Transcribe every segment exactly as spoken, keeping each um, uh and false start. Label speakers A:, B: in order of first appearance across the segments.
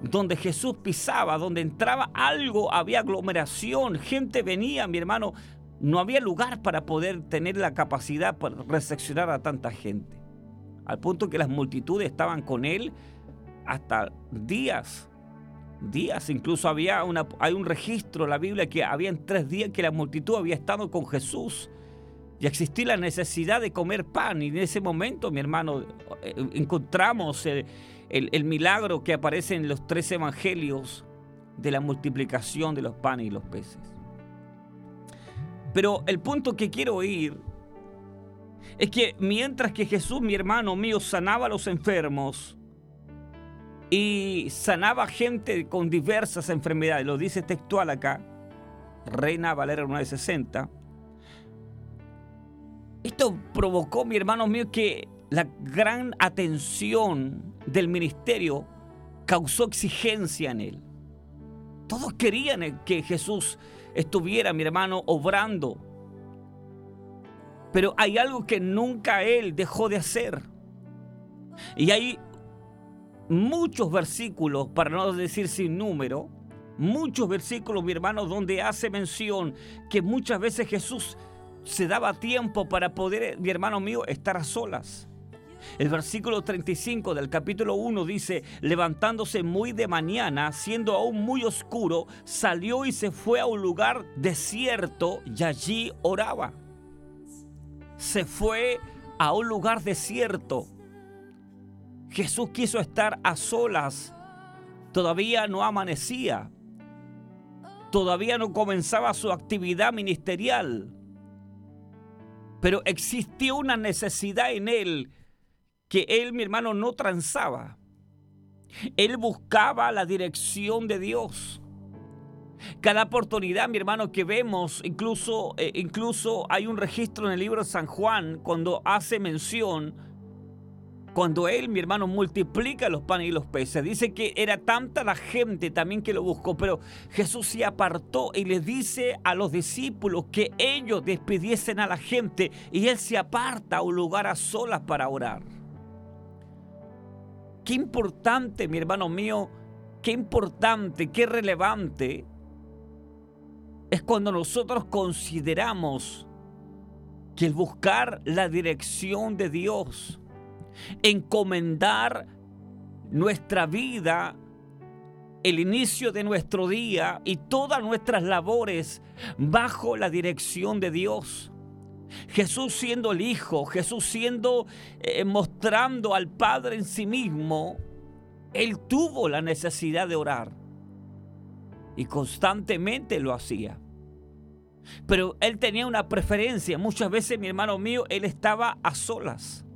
A: donde Jesús pisaba, donde entraba algo, había aglomeración, gente venía, mi hermano, no había lugar para poder tener la capacidad para recepcionar a tanta gente. Al punto que las multitudes estaban con él hasta días, días, incluso había una, hay un registro en la Biblia que habían tres días que la multitud había estado con Jesús y existía la necesidad de comer pan, y en ese momento, mi hermano, encontramos el, el, el milagro que aparece en los tres evangelios de la multiplicación de los panes y los peces. Pero el punto que quiero ir es que mientras que Jesús, mi hermano mío, sanaba a los enfermos y sanaba gente con diversas enfermedades, lo dice textual acá, Reina Valera novecientos sesenta, esto provocó, mi hermano mío, que la gran atención del ministerio causó exigencia en él. Todos querían que Jesús estuviera, mi hermano, obrando. Pero hay algo que nunca él dejó de hacer. Y hay muchos versículos, para no decir sin número, muchos versículos, mi hermano, donde hace mención que muchas veces Jesús se daba tiempo para poder, mi hermano mío, estar a solas. El versículo treinta y cinco del capítulo uno dice: levantándose muy de mañana, siendo aún muy oscuro, salió y se fue a un lugar desierto y allí oraba. Se fue a un lugar desierto. Jesús quiso estar a solas. Todavía no amanecía. Todavía no comenzaba su actividad ministerial. Pero existió una necesidad en él que él, mi hermano, no transaba. Él buscaba la dirección de Dios. Cada oportunidad, mi hermano, que vemos, incluso, eh, incluso hay un registro en el libro de San Juan cuando hace mención, cuando él, mi hermano, multiplica los panes y los peces. Dice que era tanta la gente también que lo buscó, pero Jesús se apartó y les dice a los discípulos que ellos despidiesen a la gente, y él se aparta a un lugar a solas para orar. Qué importante, mi hermano mío, qué importante, qué relevante es cuando nosotros consideramos que el buscar la dirección de Dios, encomendar nuestra vida, el inicio de nuestro día y todas nuestras labores bajo la dirección de Dios. Jesús siendo el Hijo, Jesús siendo, eh, mostrando al Padre en sí mismo, Él tuvo la necesidad de orar y constantemente lo hacía. Pero Él tenía una preferencia. Muchas veces, mi hermano mío, Él estaba a solas.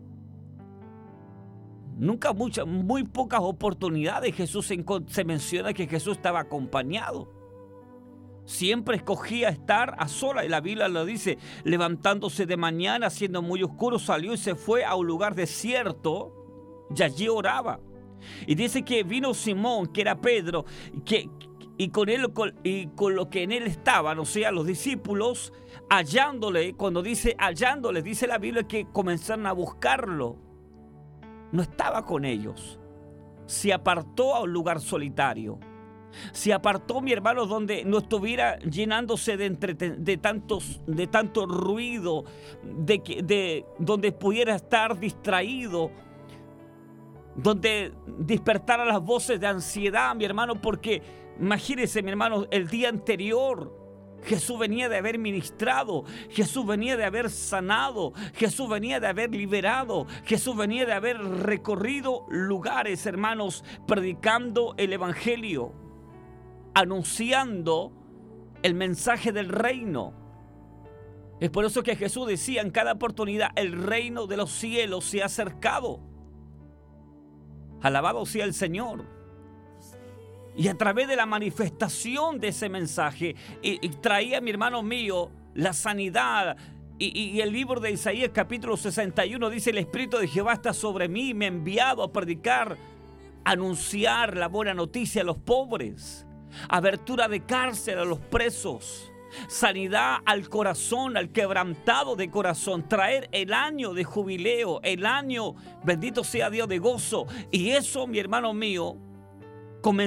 A: Nunca, muchas, muy pocas oportunidades Jesús se, se menciona que Jesús estaba acompañado. Siempre escogía estar a solas, y la Biblia lo dice: levantándose de mañana, siendo muy oscuro, salió y se fue a un lugar desierto y allí oraba. Y dice que vino Simón, que era Pedro, que, y, con él, con, y con lo que en él estaban, o sea, los discípulos, hallándole. Cuando dice hallándole, dice la Biblia que comenzaron a buscarlo. No estaba con ellos. Se apartó a un lugar solitario. Se apartó, mi hermano, donde no estuviera llenándose de, entre, de, tantos, de tanto ruido, de, de, donde pudiera estar distraído, donde despertara las voces de ansiedad, mi hermano, porque imagínese, mi hermano, el día anterior Jesús venía de haber ministrado, Jesús venía de haber sanado, Jesús venía de haber liberado, Jesús venía de haber recorrido lugares, hermanos, predicando el evangelio, anunciando el mensaje del reino. Es por eso que Jesús decía en cada oportunidad: el reino de los cielos se ha acercado. Alabado sea el Señor. Y a través de la manifestación de ese mensaje, y, y traía, mi hermano mío, la sanidad. Y, y el libro de Isaías capítulo sesenta y uno dice: el Espíritu de Jehová está sobre mí, me ha enviado a predicar, a anunciar la buena noticia a los pobres, abertura de cárcel a los presos, sanidad al corazón, al quebrantado de corazón, traer el año de jubileo, el año, bendito sea Dios, de gozo. Y eso, mi hermano mío,